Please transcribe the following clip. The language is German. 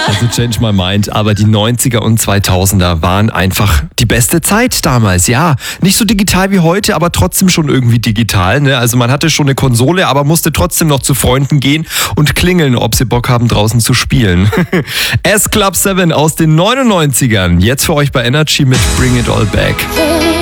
Also change my mind, aber die 90er und 2000er waren einfach die beste Zeit damals, ja. Nicht so digital wie heute, aber trotzdem schon irgendwie digital, ne? Also man hatte schon eine Konsole, aber musste trotzdem noch zu Freunden gehen und klingeln, ob sie Bock haben, draußen zu spielen. S Club 7 aus den 99ern, jetzt für euch bei Energy mit Bring It All Back.